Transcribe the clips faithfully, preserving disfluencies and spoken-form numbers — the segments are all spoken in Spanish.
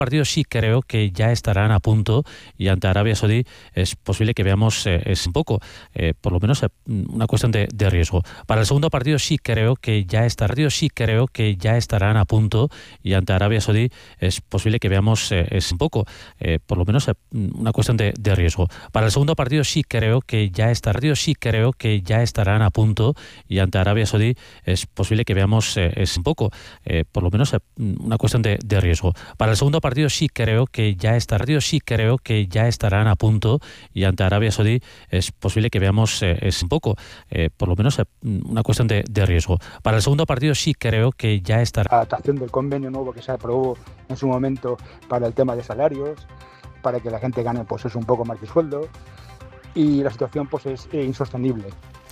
partidos sí creo que ya estarán a punto y ante Arabia Saudí es posible que veamos eh, es un poco, eh, por lo menos eh, una cuestión de, de riesgo. Para el segundo partido sí creo que ya estarán, sí creo que ya estarán a punto y ante Arabia Saudí es posible que veamos eh, es un poco, eh, por lo menos eh, una cuestión de, de riesgo. Para el segundo partido sí creo que ya estarán, sí creo que ya estarán a punto y ante Arabia Saudí es posible que veamos eh, es un poco, eh, por lo menos eh, una cuestión de, de riesgo. Para el segundo partido sí creo que ya estarán, sí creo que ya estarán a punto y ante Arabia Saudí es posible que veamos eh, es un poco, eh, por lo menos eh, una cuestión de, de riesgo. Para el segundo partido sí creo que ya estará. Adaptación del convenio nuevo que se aprobó en su momento para el tema de salarios, para que la gente gane pues es un poco más de sueldo y la situación pues es eh, insostenible.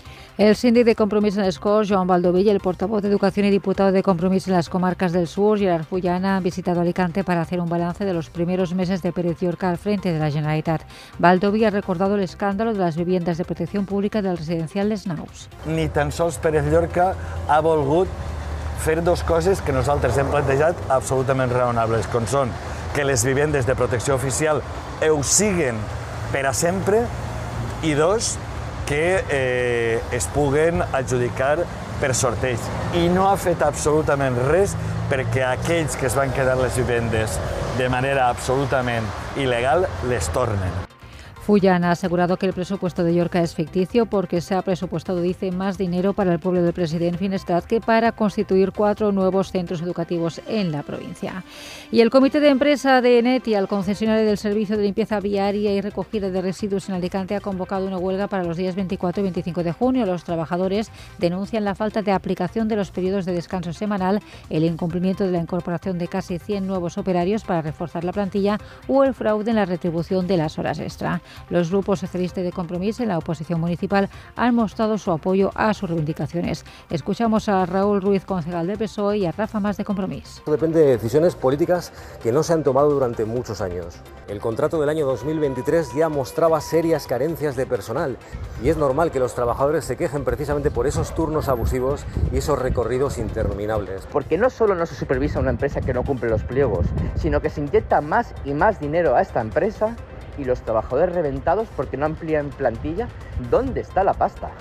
El síndic de Compromís en les Corts, Joan Baldoví, y el portavoz de Educación y diputado de Compromís en las comarcas del sur, Gerard Fullana, han visitado Alicante para hacer un balance de los primeros meses de Pérez Llorca al frente de la Generalitat. Baldoví ha recordado el escándalo de las viviendas de protección pública del residencial Les Naus. Ni tan sols Pérez Llorca ha volgut fer dos coses que nosaltres hem plantejat absolutament raonables, com són que les vivendes de protecció oficial ho siguen per a sempre i dos, que eh, es puguen adjudicar per sorteig. I no ha fet absolutament res perquè aquells que es van quedar les vivendes de manera absolutament il·legal les tornen. Fullana ha asegurado que el presupuesto de Llorca es ficticio porque se ha presupuestado, dice, más dinero para el pueblo del presidente Finestrat que para constituir cuatro nuevos centros educativos en la provincia. Y el comité de empresa de Enetia, el concesionario del servicio de limpieza viaria y recogida de residuos en Alicante, ha convocado una huelga para los días veinticuatro y veinticinco de junio. Los trabajadores denuncian la falta de aplicación de los periodos de descanso semanal, el incumplimiento de la incorporación de casi cien nuevos operarios para reforzar la plantilla o el fraude en la retribución de las horas extra. Los grupos socialistas de Compromís en la oposición municipal han mostrado su apoyo a sus reivindicaciones. Escuchamos a Raúl Ruiz, concejal del P S O E, y a Rafa Mas de Compromís. Depende de decisiones políticas que no se han tomado durante muchos años. El contrato del año dos mil veintitrés ya mostraba serias carencias de personal y es normal que los trabajadores se quejen precisamente por esos turnos abusivos y esos recorridos interminables. Porque no solo no se supervisa una empresa que no cumple los pliegos, sino que se inyecta más y más dinero a esta empresa y los trabajadores reventados porque no amplían plantilla. ¿Dónde está la pasta?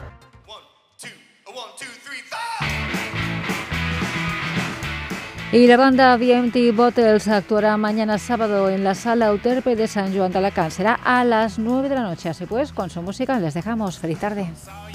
Y la banda B M T Bottles actuará mañana sábado en la Sala Euterpe de San Joan d'Alacant. Será a las nueve de la noche. Así pues, con su música les dejamos. Feliz tarde.